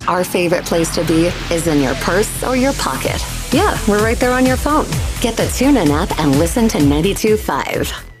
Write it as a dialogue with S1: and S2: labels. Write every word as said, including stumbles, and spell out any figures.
S1: Our favorite place to be is in your purse or your pocket. Yeah, we're right there on your phone. Get the TuneIn app and listen to ninety-two point five.